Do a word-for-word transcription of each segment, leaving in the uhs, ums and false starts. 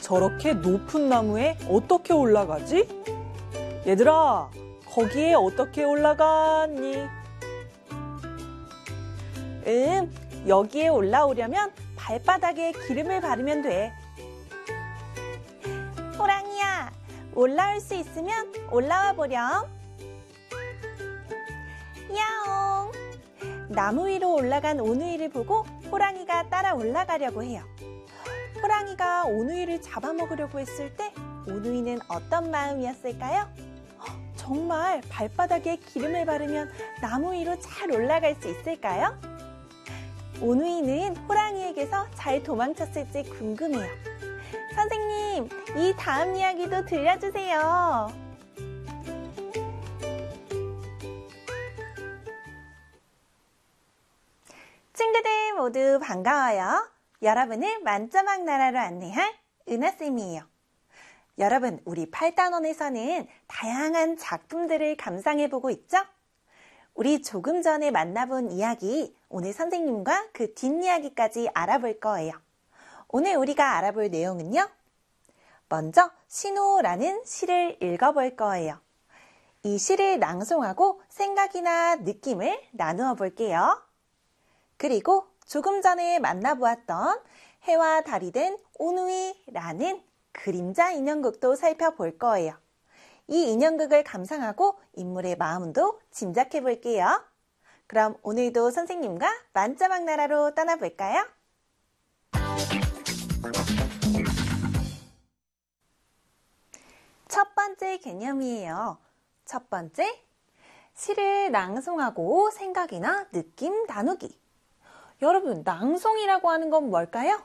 저렇게 높은 나무에 어떻게 올라가지? 얘들아, 거기에 어떻게 올라갔니? 음, 여기에 올라오려면 발바닥에 기름을 바르면 돼. 호랑이야, 올라올 수 있으면 올라와 보렴. 야옹! 나무 위로 올라간 오누이를 보고 호랑이가 따라 올라가려고 해요. 호랑이가 오누이를 잡아먹으려고 했을 때 오누이는 어떤 마음이었을까요? 정말 발바닥에 기름을 바르면 나무 위로 잘 올라갈 수 있을까요? 오누이는 호랑이에게서 잘 도망쳤을지 궁금해요. 선생님, 이 다음 이야기도 들려주세요. 친구들 모두 반가워요. 여러분을 만점학 나라로 안내할 은하쌤이에요. 여러분, 우리 팔단원에서는 다양한 작품들을 감상해보고 있죠? 우리 조금 전에 만나본 이야기, 오늘 선생님과 그 뒷이야기까지 알아볼 거예요. 오늘 우리가 알아볼 내용은요. 먼저 신호라는 시를 읽어볼 거예요. 이 시를 낭송하고 생각이나 느낌을 나누어 볼게요. 그리고 조금 전에 만나보았던 해와 달이 된 오누이라는 그림자 인형극도 살펴볼 거예요. 이 인형극을 감상하고 인물의 마음도 짐작해 볼게요. 그럼 오늘도 선생님과 만점학 나라로 떠나볼까요? 첫 번째 개념이에요. 첫 번째, 시를 낭송하고 생각이나 느낌 나누기. 여러분, 낭송이라고 하는 건 뭘까요?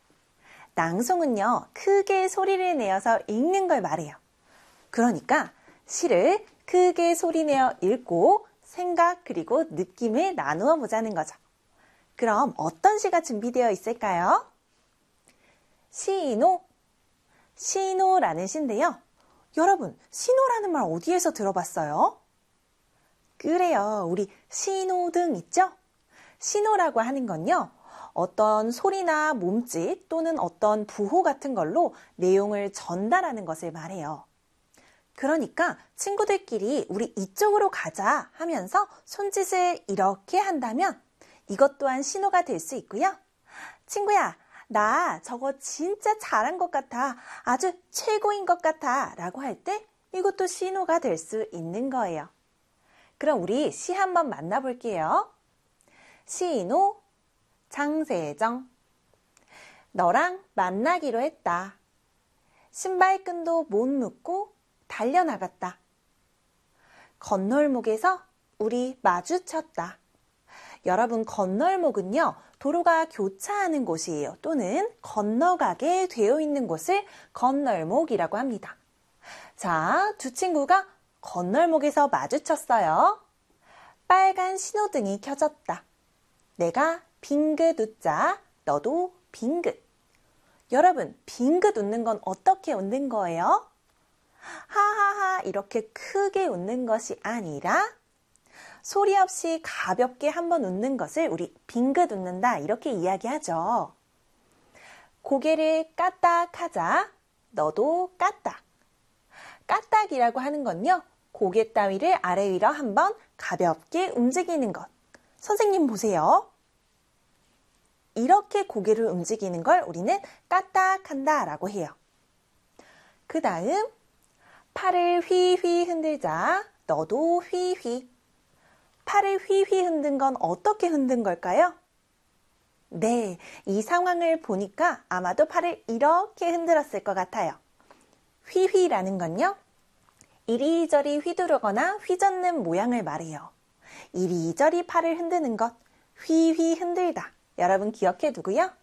낭송은요, 크게 소리를 내어서 읽는 걸 말해요. 그러니까 시를 크게 소리내어 읽고 생각 그리고 느낌을 나누어 보자는 거죠. 그럼 어떤 시가 준비되어 있을까요? 시인호, 신호라는 시인데요. 여러분, 신호라는 말 어디에서 들어봤어요? 그래요, 우리 신호등 있죠? 신호라고 하는 건요, 어떤 소리나 몸짓 또는 어떤 부호 같은 걸로 내용을 전달하는 것을 말해요. 그러니까 친구들끼리 우리 이쪽으로 가자 하면서 손짓을 이렇게 한다면 이것 또한 신호가 될 수 있고요. 친구야, 나 저거 진짜 잘한 것 같아. 아주 최고인 것 같아. 라고 할 때 이것도 신호가 될 수 있는 거예요. 그럼 우리 시 한번 만나볼게요. 시인호, 장세정. 너랑 만나기로 했다. 신발끈도 못 묶고 달려나갔다. 건널목에서 우리 마주쳤다. 여러분, 건널목은요, 도로가 교차하는 곳이에요. 또는 건너가게 되어 있는 곳을 건널목이라고 합니다. 자, 두 친구가 건널목에서 마주쳤어요. 빨간 신호등이 켜졌다. 내가 빙긋 웃자, 너도 빙긋. 여러분, 빙긋 웃는 건 어떻게 웃는 거예요? 하하하 이렇게 크게 웃는 것이 아니라 소리 없이 가볍게 한번 웃는 것을 우리 빙긋 웃는다 이렇게 이야기하죠. 고개를 까딱하자, 너도 까딱. 까딱이라고 하는 건요, 고개 따위를 아래 위로 한번 가볍게 움직이는 것. 선생님 보세요. 이렇게 고개를 움직이는 걸 우리는 까딱한다 라고 해요. 그 다음 팔을 휘휘 흔들자, 너도 휘휘. 팔을 휘휘 흔든 건 어떻게 흔든 걸까요? 네, 이 상황을 보니까 아마도 팔을 이렇게 흔들었을 것 같아요. 휘휘라는 건요, 이리저리 휘두르거나 휘젓는 모양을 말해요. 이리저리 팔을 흔드는 것, 휘휘 흔들다. 여러분 기억해 두고요.